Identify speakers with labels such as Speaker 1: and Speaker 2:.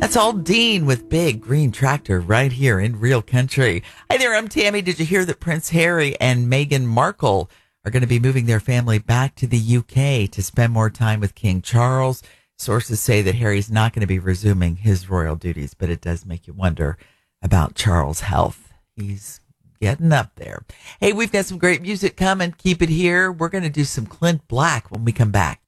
Speaker 1: That's all Dean with Big Green Tractor right here in Real Country. Hi there, I'm Tammy. Did you hear that Prince Harry and Meghan Markle are going to be moving their family back to the UK to spend more time with King Charles? Sources say that Harry's not going to be resuming his royal duties, but it does make you wonder about Charles' health. He's getting up there. Hey, we've got some great music coming. Keep it here. We're going to do some Clint Black when we come back.